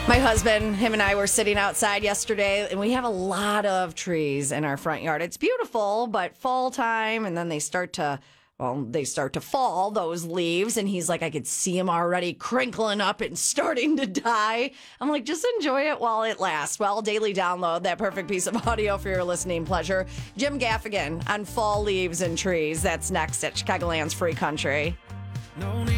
My husband, him and I were sitting outside yesterday, and we have a lot of trees in our front yard. It's beautiful, but fall time, and then they start to fall, those leaves. And he's like, I could see them already crinkling up and starting to die. I'm like, just enjoy it while it lasts. Well, daily download that perfect piece of audio for your listening pleasure. Jim Gaffigan on fall leaves and trees. That's next at Chicagoland's Free Country.